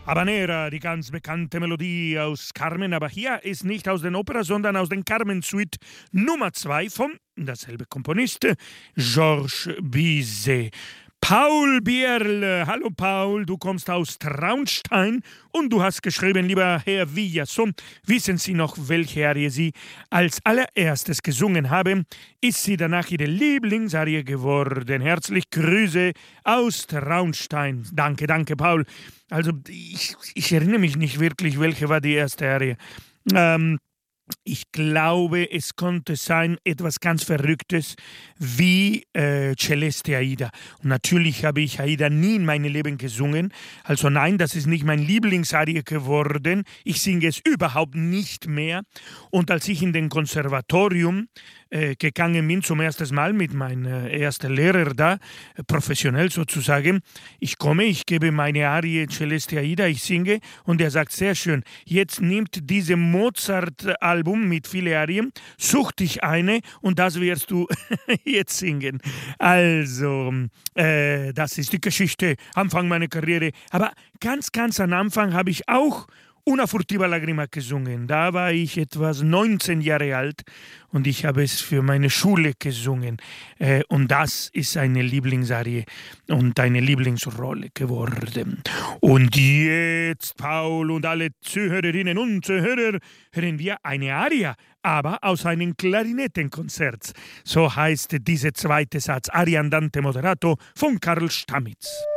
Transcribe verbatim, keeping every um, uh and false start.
Habanera, die ganz bekannte Melodie aus Carmen, aber hier ist nicht aus der Oper, sondern aus den Carmen-Suite Nummer zwei von derselbe Komponist, Georges Bizet. Paul Bierl, hallo Paul, du kommst aus Traunstein und du hast geschrieben, lieber Herr Villason, wissen Sie noch, welche Arie Sie als allererstes gesungen haben? Ist sie danach Ihre Lieblingsarie geworden? Herzlich Grüße aus Traunstein. Danke, danke Paul. Also ich, ich erinnere mich nicht wirklich, welche war die erste Arie. Ähm, Ich glaube, es konnte sein etwas ganz Verrücktes wie äh, Celeste Aida. Und natürlich habe ich Aida nie in meinem Leben gesungen. Also nein, das ist nicht mein Lieblingsarie geworden. Ich singe es überhaupt nicht mehr. Und als ich in den Konservatorium äh, gegangen bin, zum ersten Mal mit meinem äh, ersten Lehrer da, äh, professionell sozusagen, ich komme, ich gebe meine Arie Celeste Aida, ich singe und er sagt, sehr schön, jetzt nimmt diese Mozart-Album mit vielen Arien, such dich eine und das wirst du jetzt singen. Also, äh, das ist die Geschichte, Anfang meiner Karriere. Aber ganz, ganz am Anfang habe ich auch Una furtiva lagrima gesungen. Da war ich etwas neunzehn Jahre alt und ich habe es für meine Schule gesungen. Äh, und das ist eine Lieblingsarie und eine Lieblingsrolle geworden. Und jetzt, Paul und alle Zuhörerinnen und Zuhörer, hören wir eine Aria, aber aus einem Klarinettenkonzert. So heißt dieser zweite Satz, Aria andante moderato von Karl Stamitz.